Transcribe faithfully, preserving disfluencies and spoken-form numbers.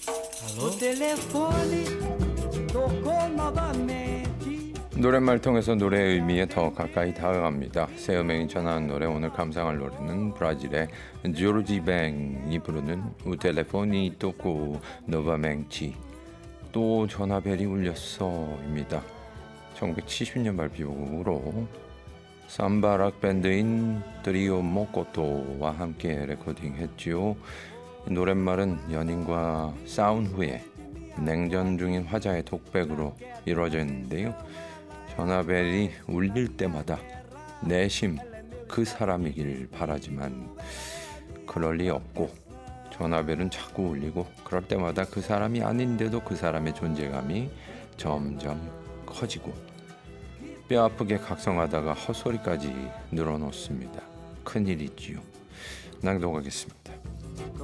O telefone tocou novamente. 노랫말 통해서 노래의 의미에 더 가까이 다가갑니다. 새 음행이 전하는 노래, 오늘 감상할 노래는 브라질의 조르지 뱅이 부르는 우 텔레포니 토코 노바맹치, 또 전화벨이 울렸어입니다. 천구백칠십 년 발표곡으로 삼바락 밴드인 트리오 모코토와 함께 레코딩했지요. 노랫말은 연인과 싸운 후에 냉전 중인 화자의 톡백으로 이루어져 있는데요. 전화벨이 울릴 때마다 내심 그 사람이길 바라지만 그럴 리 없고, 전화벨은 자꾸 울리고 그럴 때마다 그 사람이 아닌데도 그 사람의 존재감이 점점 커지고 뼈아프게 각성하다가 헛소리까지 늘어놓습니다. 큰일이지요. 낭독하겠습니다.